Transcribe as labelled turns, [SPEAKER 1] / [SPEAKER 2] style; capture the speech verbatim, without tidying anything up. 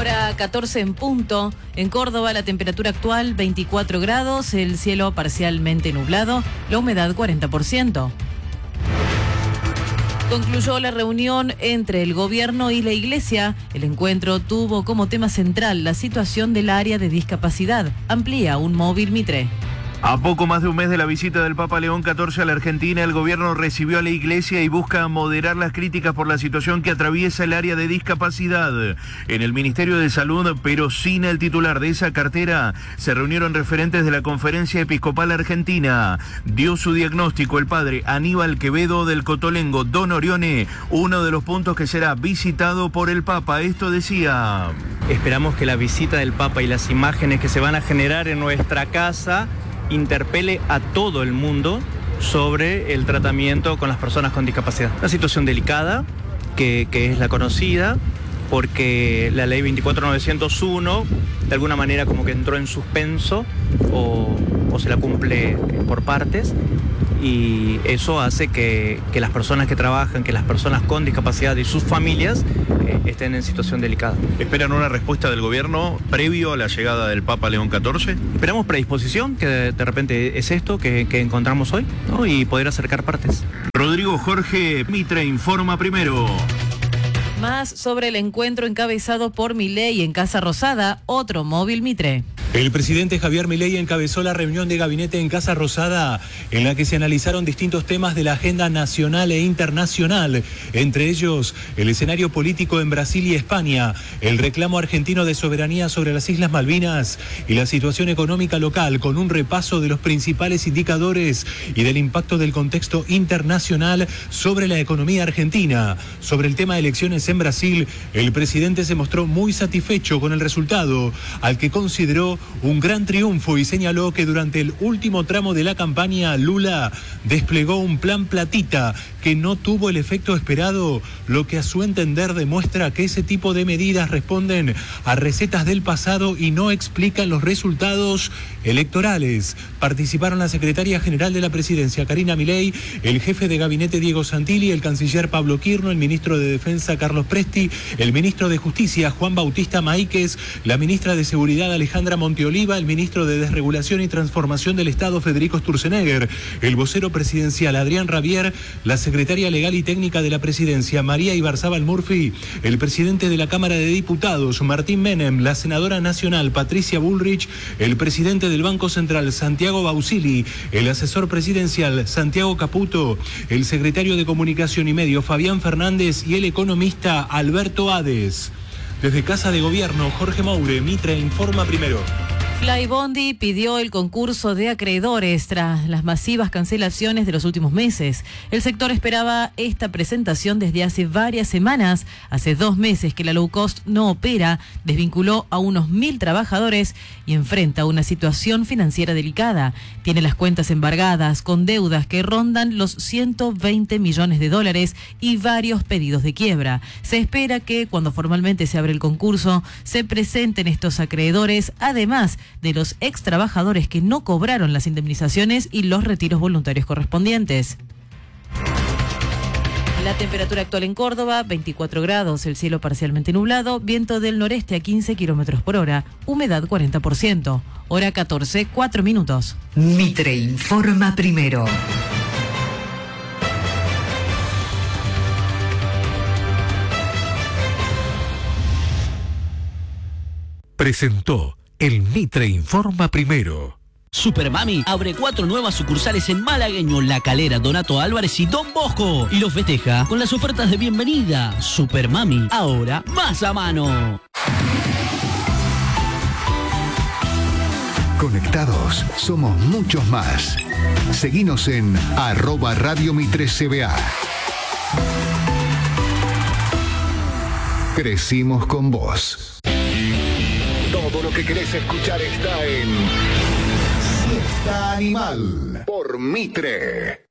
[SPEAKER 1] Hora catorce en punto. En Córdoba la temperatura actual veinticuatro grados, el cielo parcialmente nublado, la humedad cuarenta por ciento. Concluyó la reunión entre el gobierno y la iglesia. El encuentro tuvo como tema central la situación del área de discapacidad. Amplía un móvil Mitre.
[SPEAKER 2] A poco más de un mes de la visita del Papa León catorce a la Argentina, el gobierno recibió a la iglesia y busca moderar las críticas por la situación que atraviesa el área de discapacidad. En el Ministerio de Salud, pero sin el titular de esa cartera, se reunieron referentes de la Conferencia Episcopal Argentina. Dio su diagnóstico el padre Aníbal Quevedo del Cotolengo, Don Orione, uno de los puntos que será visitado por el Papa. Esto decía:
[SPEAKER 3] esperamos que la visita del Papa y las imágenes que se van a generar en nuestra casa interpele a todo el mundo sobre el tratamiento con las personas con discapacidad. Una situación delicada, que, que es la conocida, porque la ley veinticuatro mil novecientos uno de alguna manera como que entró en suspenso o, o se la cumple por partes, y eso hace que, que las personas que trabajan, que las personas con discapacidad y sus familias eh, estén en situación delicada.
[SPEAKER 2] ¿Esperan una respuesta del gobierno previo a la llegada del Papa León catorce?
[SPEAKER 3] Esperamos predisposición, que de, de repente es esto que, que encontramos hoy, ¿no? Y poder acercar partes.
[SPEAKER 2] Rodrigo Jorge Mitre informa primero.
[SPEAKER 1] Más sobre el encuentro encabezado por Milei en Casa Rosada, otro móvil Mitre.
[SPEAKER 4] El presidente Javier Milei encabezó la reunión de gabinete en Casa Rosada, en la que se analizaron distintos temas de la agenda nacional e internacional, entre ellos el escenario político en Brasil y España, el reclamo argentino de soberanía sobre las Islas Malvinas y la situación económica local, con un repaso de los principales indicadores y del impacto del contexto internacional sobre la economía argentina. Sobre el tema de elecciones en Brasil, el presidente se mostró muy satisfecho con el resultado, al que consideró un gran triunfo, y señaló que durante el último tramo de la campaña Lula desplegó un plan platita que no tuvo el efecto esperado, lo que a su entender demuestra que ese tipo de medidas responden a recetas del pasado y no explican los resultados electorales. Participaron la secretaria general de la presidencia Karina Milei, el jefe de gabinete Diego Santilli, el canciller Pablo Quirno, el ministro de Defensa Carlos Presti, el ministro de Justicia Juan Bautista Maíquez, la ministra de Seguridad Alejandra Monteoliva, el ministro de Desregulación y Transformación del Estado Federico Sturzenegger, el vocero presidencial Adrián Rabier, la secretaria legal y técnica de la presidencia María Ibarzábal Murphy, el presidente de la Cámara de Diputados Martín Menem, la senadora nacional Patricia Bullrich, el presidente del Banco Central Santiago Bausili, el asesor presidencial Santiago Caputo, el secretario de Comunicación y Medio Fabián Fernández y el economista Alberto Hades. Desde Casa de Gobierno, Jorge Moure, Mitre informa primero.
[SPEAKER 1] Flybondi pidió el concurso de acreedores tras las masivas cancelaciones de los últimos meses. El sector esperaba esta presentación desde hace varias semanas. Hace dos meses que la low cost no opera, desvinculó a unos mil trabajadores y enfrenta una situación financiera delicada. Tiene las cuentas embargadas, con deudas que rondan los ciento veinte millones de dólares y varios pedidos de quiebra. Se espera que cuando formalmente se abre el concurso se presenten estos acreedores, además de los ex trabajadores que no cobraron las indemnizaciones y los retiros voluntarios correspondientes. La temperatura actual en Córdoba, veinticuatro grados, el cielo parcialmente nublado, viento del noreste a quince kilómetros por hora, humedad cuarenta por ciento. Hora catorce, cuatro minutos.
[SPEAKER 5] Mitre informa primero.
[SPEAKER 6] Presentó el Mitre informa primero.
[SPEAKER 7] Supermami abre cuatro nuevas sucursales en Malagueño, La Calera, Donato Álvarez y Don Bosco. Y los festeja con las ofertas de bienvenida. Supermami, ahora más a mano.
[SPEAKER 6] Conectados, somos muchos más. Seguinos en arroba Radio Mitre C B A. Crecimos con vos. Todo lo que querés escuchar está en Siesta Animal por Mitre.